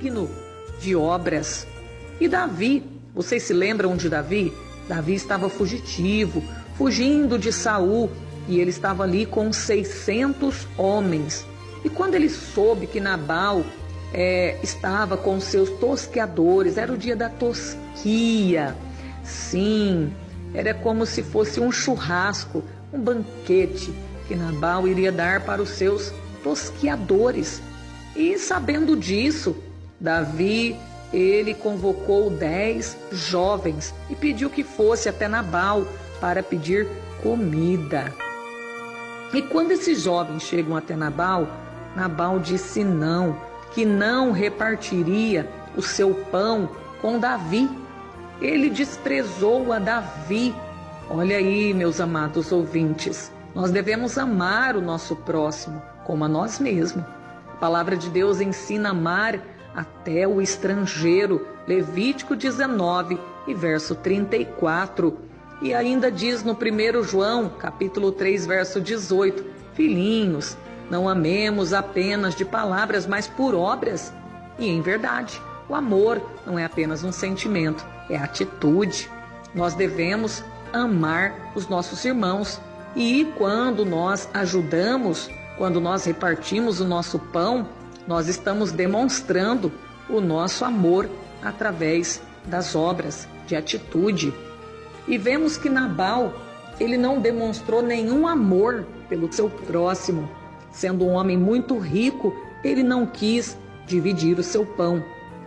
digno de obras. E Davi, vocês se lembram de Davi? Davi estava fugitivo, fugindo de Saul, e ele estava ali com 600 homens. E quando ele soube que Nabal estava com seus tosqueadores, era o dia da tosquia. Sim, era como se fosse um churrasco, um banquete que Nabal iria dar para os seus tosqueadores. E sabendo disso, Davi, ele convocou 10 jovens e pediu que fosse até Nabal para pedir comida. E quando esses jovens chegam até Nabal, Nabal disse não, que não repartiria o seu pão com Davi. Ele desprezou a Davi. Olha aí, meus amados ouvintes, nós devemos amar o nosso próximo como a nós mesmos. A palavra de Deus ensina a amar até o estrangeiro, Levítico 19 e verso 34. E ainda diz no 1 João, capítulo 3, verso 18, filhinhos, não amemos apenas de palavras, mas por obras. E em verdade, o amor não é apenas um sentimento, é atitude. Nós devemos amar os nossos irmãos. E quando nós ajudamos, quando nós repartimos o nosso pão, nós estamos demonstrando o nosso amor através das obras, de atitude. E vemos que Nabal, ele não demonstrou nenhum amor pelo seu próximo. Sendo um homem muito rico, ele não quis dividir o seu pão.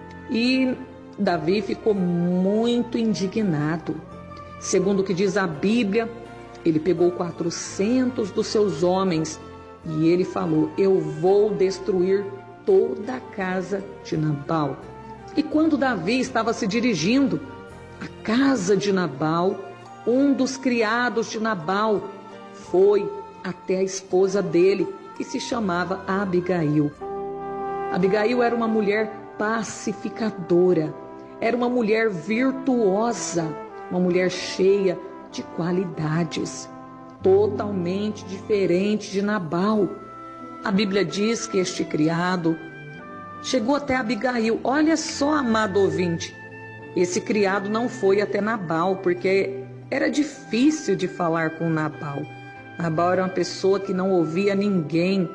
E Davi ficou muito indignado. Segundo o que diz a Bíblia, ele pegou 400 dos seus homens e ele falou: eu vou destruir toda a casa de Nabal. E quando Davi estava se dirigindo à casa de Nabal, um dos criados de Nabal foi até a esposa dele, que se chamava Abigail. Abigail era uma mulher pacificadora, era uma mulher virtuosa, uma mulher cheia de qualidades, totalmente diferente de Nabal. A Bíblia diz que este criado chegou até Abigail. Olha só, amado ouvinte, esse criado não foi até Nabal, porque era difícil de falar com Nabal. Nabal era uma pessoa que não ouvia ninguém,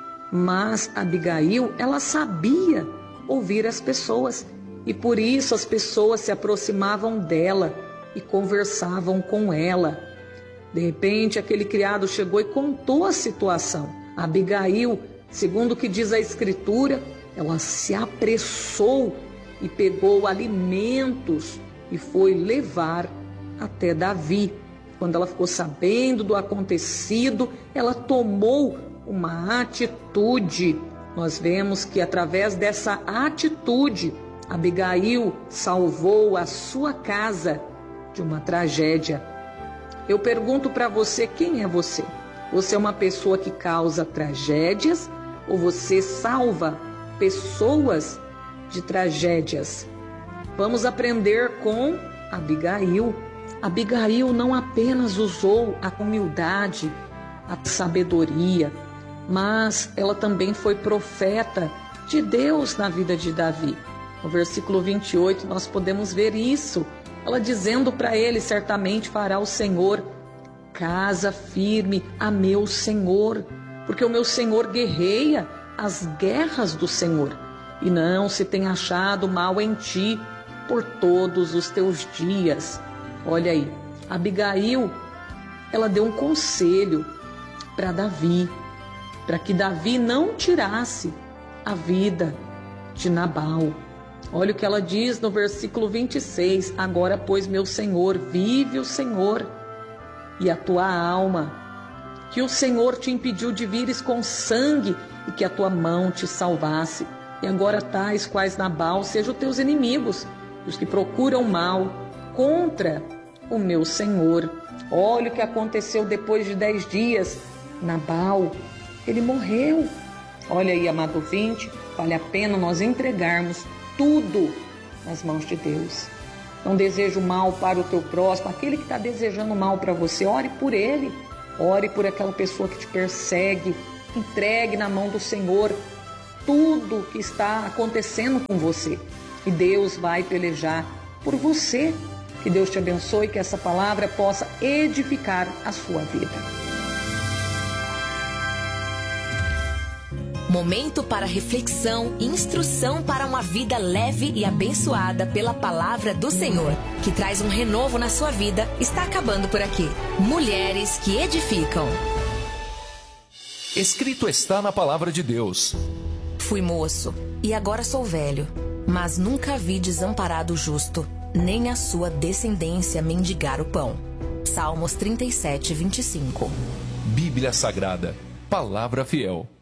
mas Abigail, ela sabia ouvir as pessoas, e por isso as pessoas se aproximavam dela e conversavam com ela. De repente, aquele criado chegou e contou a situação. Abigail, segundo o que diz a Escritura, ela se apressou e pegou alimentos e foi levar até Davi. Quando ela ficou sabendo do acontecido, ela tomou uma atitude. Nós vemos que através dessa atitude, Abigail salvou a sua casa de uma tragédia. Eu pergunto para você, quem é você? Você é uma pessoa que causa tragédias ou você salva pessoas de tragédias? Vamos aprender com Abigail. Abigail não apenas usou a humildade, a sabedoria, mas ela também foi profeta de Deus na vida de Davi. No versículo 28 nós podemos ver isso. Ela dizendo para ele: certamente fará o Senhor casa firme a meu Senhor, porque o meu Senhor guerreia as guerras do Senhor, e não se tem achado mal em ti por todos os teus dias. Olha aí, Abigail, ela deu um conselho para Davi, para que Davi não tirasse a vida de Nabal. Olha o que ela diz no versículo 26. Agora, pois, meu Senhor, vive o Senhor e a tua alma, que o Senhor te impediu de vires com sangue e que a tua mão te salvasse. E agora tais quais Nabal sejam teus inimigos, os que procuram mal contra o meu Senhor. Olha o que aconteceu depois de 10 dias. Nabal, ele morreu. Olha aí, amado ouvinte, vale a pena nós entregarmos tudo nas mãos de Deus. Não desejo mal para o teu próximo, aquele que está desejando mal para você, ore por ele, ore por aquela pessoa que te persegue, entregue na mão do Senhor. tudo que está acontecendo com você. E Deus vai pelejar por você. Que Deus te abençoe, que essa palavra possa edificar a sua vida. Momento para reflexão e instrução para uma vida leve e abençoada pela palavra do Senhor, que traz um renovo na sua vida, está acabando por aqui. Mulheres que edificam. Escrito está na palavra de Deus. Fui moço e agora sou velho, mas nunca vi desamparado o justo, nem a sua descendência mendigar o pão. Salmos 37, 25. Bíblia Sagrada, palavra fiel.